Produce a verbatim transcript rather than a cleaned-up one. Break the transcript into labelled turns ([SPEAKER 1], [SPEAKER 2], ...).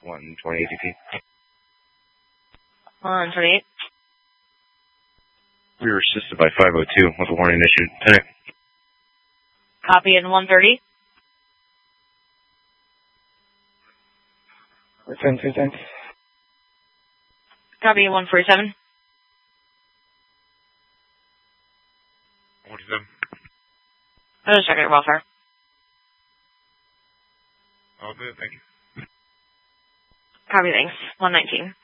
[SPEAKER 1] one twenty-eight D P.
[SPEAKER 2] one twenty-eight.
[SPEAKER 1] We were assisted by five oh two with a warning issued. Tonight.
[SPEAKER 2] Copy in one thirty.
[SPEAKER 3] ten fifteen.
[SPEAKER 2] Copy in one forty-seven.
[SPEAKER 4] forty-seven.
[SPEAKER 2] I'll just check your welfare.
[SPEAKER 4] All good, thank you.
[SPEAKER 2] Copy, thanks. one nineteen.